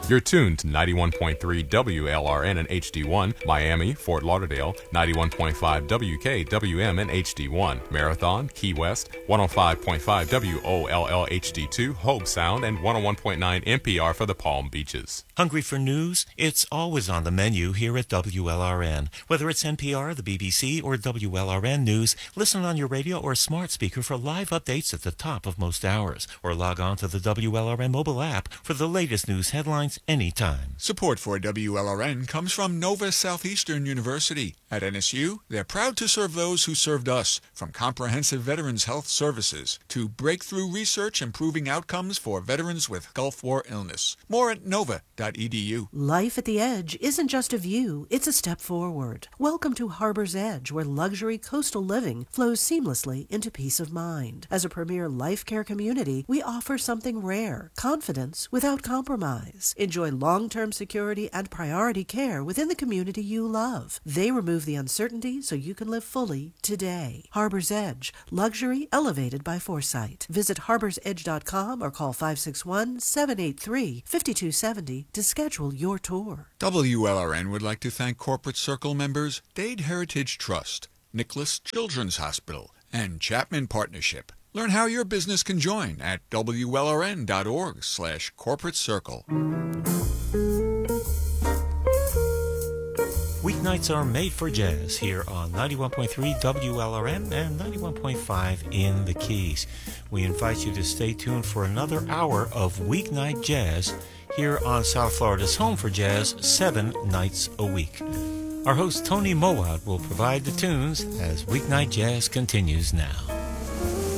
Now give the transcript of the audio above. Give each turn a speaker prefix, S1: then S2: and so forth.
S1: You're tuned to 91.3 WLRN and HD1, Miami, Fort Lauderdale, 91.5 WKWM and HD1, Marathon, Key West, 105.5 WOLL HD2, Hobe Sound, and 101.9 NPR for the Palm Beaches.
S2: Hungry for news? It's always on the menu here at WLRN. Whether it's NPR, the BBC, or WLRN News, listen on your radio or smart speaker for live updates at the top of most hours, or log on to the WLRN mobile app for the latest news headlines anytime.
S3: Support for WLRN comes from Nova Southeastern University. At NSU, they're proud to serve those who served us, from comprehensive veterans health services to breakthrough research improving outcomes for veterans with Gulf War illness. More at nova.edu.
S4: Life at the Edge isn't just a view, it's a step forward. Welcome to Harbor's Edge, where luxury coastal living flows seamlessly into peace of mind. As a premier life care community, we offer something rare, confidence without compromise. Enjoy long-term security and priority care within the community you love. They remove the uncertainty so you can live fully today. Harbor's Edge, luxury elevated by foresight. Visit harborsedge.com or call 561-783-5270 to schedule your tour.
S3: WLRN would like to thank Corporate Circle members Dade Heritage Trust, Nicholas Children's Hospital, and Chapman Partnership. Learn how your business can join at WLRN.org/corporate circle.
S2: Weeknights are made for jazz here on 91.3 WLRN and 91.5 in the Keys. We invite you to stay tuned for another hour of weeknight jazz here on South Florida's home for jazz 7 nights a week. Our host Tony Mowat will provide the tunes as weeknight jazz continues now.